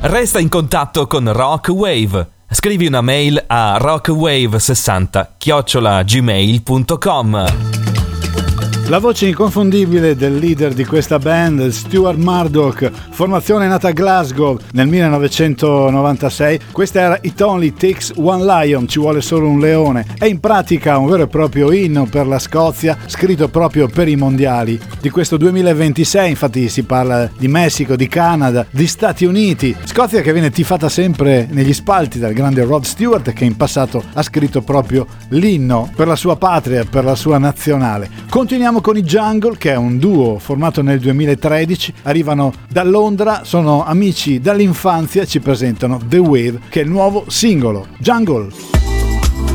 Resta in contatto con Rock Wave. Scrivi una mail a rockwave60@gmail.com. La voce inconfondibile del leader di questa band, Stuart Murdoch, formazione nata a Glasgow nel 1996. Questa era It Only Takes One Lion, ci vuole solo un leone. È in pratica un vero e proprio inno per la Scozia, scritto proprio per i mondiali. Di questo 2026 infatti si parla di Messico, di Canada, di Stati Uniti. Scozia che viene tifata sempre negli spalti dal grande Rod Stewart, che in passato ha scritto proprio l'inno per la sua patria, per la sua nazionale. Continuiamo con i Jungle, che è un duo formato nel 2013, arrivano da Londra, sono amici dall'infanzia, ci presentano The Wave, che è il nuovo singolo. Jungle.